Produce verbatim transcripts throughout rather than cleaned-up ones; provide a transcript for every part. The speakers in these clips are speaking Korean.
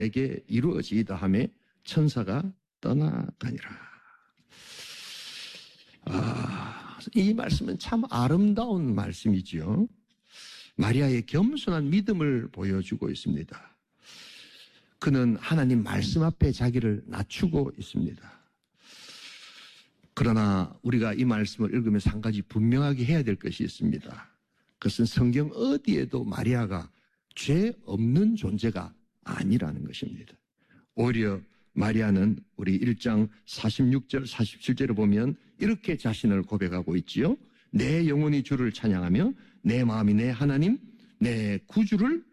에게 이루어지이다 하며 천사가 떠나가니라. 아, 이 말씀은 참 아름다운 말씀이지요. 마리아의 겸손한 믿음을 보여주고 있습니다. 그는 하나님 말씀 앞에 자기를 낮추고 있습니다. 그러나 우리가 이 말씀을 읽으면서 한 가지 분명하게 해야 될 것이 있습니다. 그것은 성경 어디에도 마리아가 죄 없는 존재가 아니라는 것입니다. 오히려 마리아는 우리 일 장 사십육 절 사십칠 절을 보면 이렇게 자신을 고백하고 있지요. 내 영혼이 주를 찬양하며 내 마음이 내 하나님 내 구주를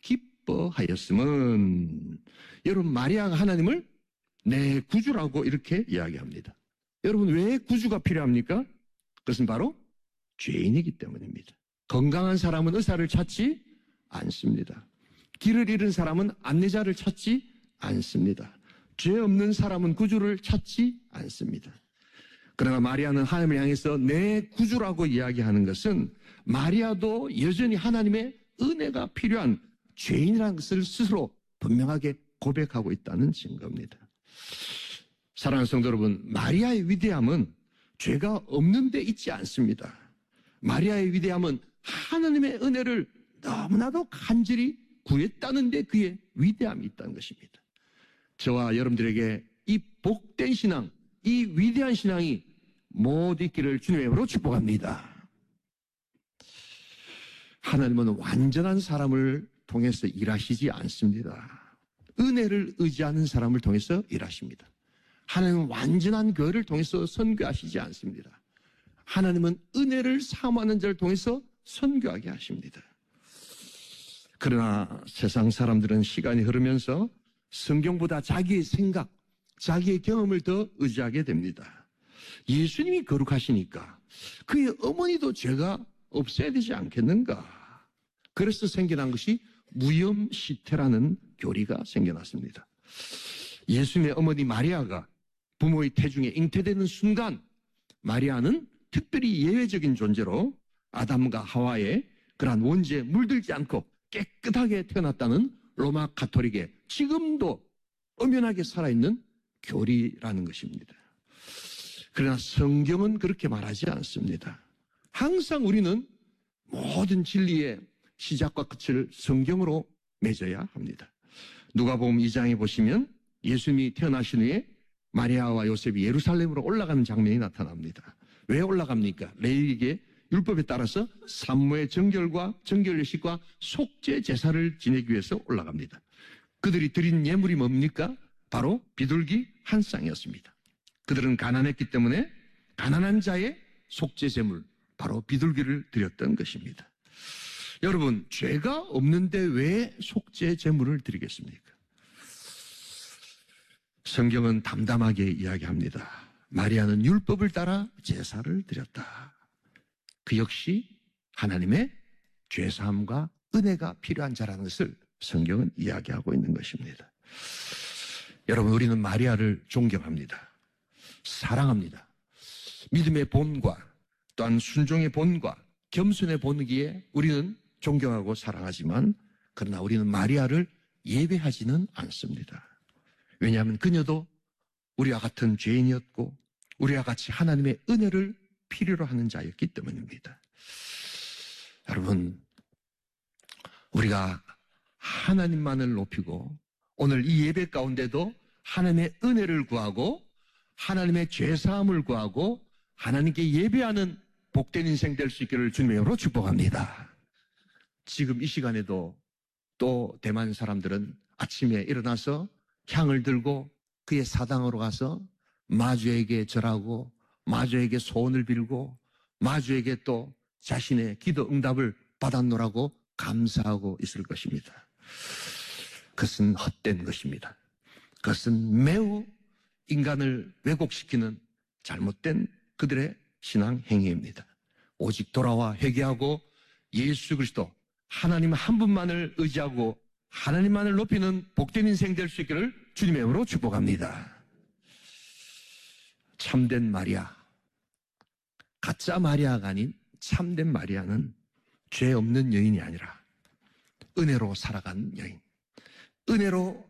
기뻐하였음은. 여러분, 마리아가 하나님을 내 구주라고 이렇게 이야기합니다. 여러분, 왜 구주가 필요합니까? 그것은 바로 죄인이기 때문입니다. 건강한 사람은 의사를 찾지 않습니다. 길을 잃은 사람은 안내자를 찾지 않습니다. 죄 없는 사람은 구주를 찾지 않습니다. 그러나 마리아는 하나님을 향해서 내 구주라고 이야기하는 것은 마리아도 여전히 하나님의 은혜가 필요한 죄인이라는 것을 스스로 분명하게 고백하고 있다는 증거입니다. 사랑하는 성도 여러분, 마리아의 위대함은 죄가 없는 데 있지 않습니다. 마리아의 위대함은 하나님의 은혜를 너무나도 간절히 구했다는 데 그의 위대함이 있다는 것입니다. 저와 여러분들에게 이 복된 신앙, 이 위대한 신앙이 모두 있기를 주님의 이름으로 축복합니다. 하나님은 완전한 사람을 통해서 일하시지 않습니다. 은혜를 의지하는 사람을 통해서 일하십니다. 하나님은 완전한 교회를 통해서 선교하시지 않습니다. 하나님은 은혜를 사모하는 자를 통해서 선교하게 하십니다. 그러나 세상 사람들은 시간이 흐르면서 성경보다 자기의 생각, 자기의 경험을 더 의지하게 됩니다. 예수님이 거룩하시니까 그의 어머니도 죄가 없어야 되지 않겠는가? 그래서 생겨난 것이 무염시태라는 교리가 생겨났습니다. 예수님의 어머니 마리아가 부모의 태중에 잉태되는 순간 마리아는 특별히 예외적인 존재로 아담과 하와의 그러한 원죄에 물들지 않고 깨끗하게 태어났다는 로마 가톨릭의 지금도 엄연하게 살아있는 교리라는 것입니다. 그러나 성경은 그렇게 말하지 않습니다. 항상 우리는 모든 진리의 시작과 끝을 성경으로 맺어야 합니다. 누가복음 이 장에 보시면 예수님이 태어나신 후에 마리아와 요셉이 예루살렘으로 올라가는 장면이 나타납니다. 왜 올라갑니까? 레위기의 율법에 따라서 산모의 정결과 정결례식과 속죄 제사를 지내기 위해서 올라갑니다. 그들이 드린 예물이 뭡니까? 바로 비둘기 한 쌍이었습니다. 그들은 가난했기 때문에 가난한 자의 속죄 제물, 바로 비둘기를 드렸던 것입니다. 여러분, 죄가 없는데 왜 속죄 제물을 드리겠습니까? 성경은 담담하게 이야기합니다. 마리아는 율법을 따라 제사를 드렸다. 그 역시 하나님의 죄사함과 은혜가 필요한 자라는 것을 성경은 이야기하고 있는 것입니다. 여러분, 우리는 마리아를 존경합니다. 사랑합니다. 믿음의 본과 또한 순종의 본과 겸손의 본기에 우리는 존경하고 사랑하지만 그러나 우리는 마리아를 예배하지는 않습니다. 왜냐하면 그녀도 우리와 같은 죄인이었고 우리와 같이 하나님의 은혜를 필요로 하는 자였기 때문입니다. 여러분, 우리가 하나님만을 높이고 오늘 이 예배 가운데도 하나님의 은혜를 구하고 하나님의 죄사함을 구하고 하나님께 예배하는 복된 인생 될 수 있기를 주님의 이름으로 축복합니다. 지금 이 시간에도 또 대만 사람들은 아침에 일어나서 향을 들고 그의 사당으로 가서 마주에게 절하고 마주에게 소원을 빌고 마주에게 또 자신의 기도 응답을 받았노라고 감사하고 있을 것입니다. 그것은 헛된 것입니다. 그것은 매우 인간을 왜곡시키는 잘못된 그들의 신앙 행위입니다. 오직 돌아와 회개하고 예수 그리스도 하나님 한 분만을 의지하고 하나님만을 높이는 복된 인생 될 수 있기를 주님의 이름으로 축복합니다. 참된 마리아, 가짜 마리아가 아닌 참된 마리아는 죄 없는 여인이 아니라 은혜로 살아간 여인, 은혜로